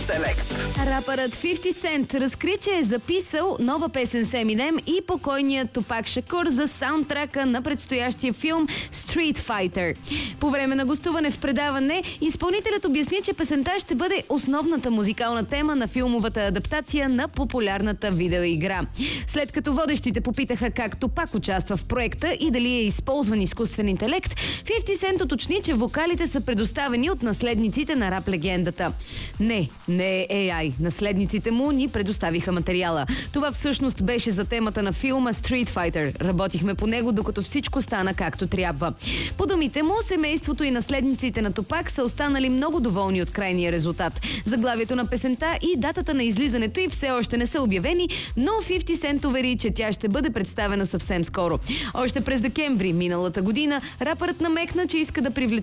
Селект. Рапърът 50 Cent разкри, че е записал нова песен с Eminem и покойният Тупак Шакур за саундтрака на предстоящия филм Street Fighter. По време на гостуване в предаване, изпълнителят обясни, че песента ще бъде основната музикална тема на филмовата адаптация на популярната видеоигра. След като водещите попитаха как Тупак участва в проекта и дали е използван изкуствен интелект, 50 Cent уточни, че вокалите са предоставени от наследниците на рап-легендата. Не е AI. Наследниците му ни предоставиха материала. Това всъщност беше за темата на филма Street Fighter. Работихме по него, докато всичко стана както трябва. По думите му, семейството и наследниците на Тупак са останали много доволни от крайния резултат. Заглавието на песента и датата на излизането й все още не са обявени, но 50 Cent увери, че тя ще бъде представена съвсем скоро. Още през декември миналата година рапърът намекна, че иска да привлече